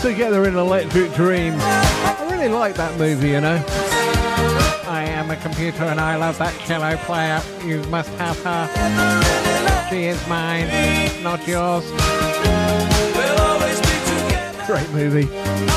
Together in Electric Dream. I really like that movie, you know. I am a computer and I love that cello player. You must have her. She is mine, not yours. Great movie.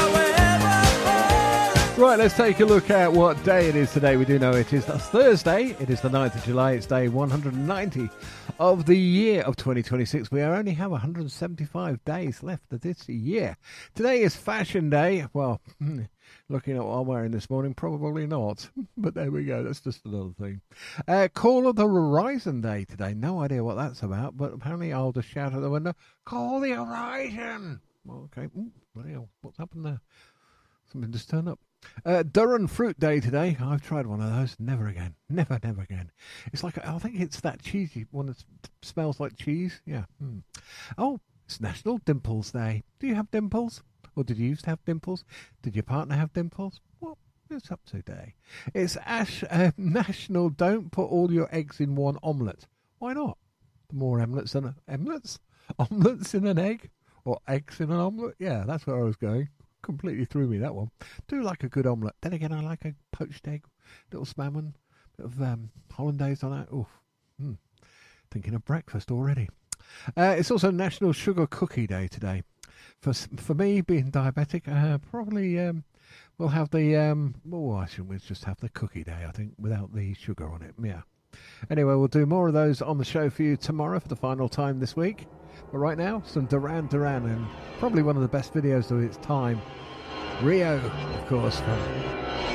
Right, let's take a look at what day it is today. We do know it is Thursday. It is the 9th of July. It's day 190 of the year of 2026. We only have 175 days left of this year. Today is Fashion Day. Well, looking at what I'm wearing this morning, probably not. But there we go. That's just another thing. Call of the Horizon Day today. No idea what that's about, but apparently I'll just shout at the window, "Call the Horizon!" Well, okay. Ooh, what's happened there? Something just turned up. Durham Fruit Day today. I've tried one of those. Never again. Never again. It's like, I think it's that cheesy one that smells like cheese. Yeah. Oh, it's National Dimples Day. Do you have dimples? Or did you used to have dimples? Did your partner have dimples? What is up today? It's National Don't Put All Your Eggs in One Omelette. Why not? More omelets than omelets? Omelets in an egg? Or eggs in an omelette? Yeah, that's where I was going. Completely threw me, that one. Do like a good omelette. Then again, I like a poached egg, little salmon, bit of hollandaise on that. Oof. Thinking of breakfast already. It's also National Sugar Cookie Day today. For me, being diabetic, probably we'll have the I should just have the cookie day, I think, without the sugar on it. Yeah. Anyway, we'll do more of those on the show for you tomorrow for the final time this week. But right now, some Duran Duran, and probably one of the best videos of its time. Rio, of course, from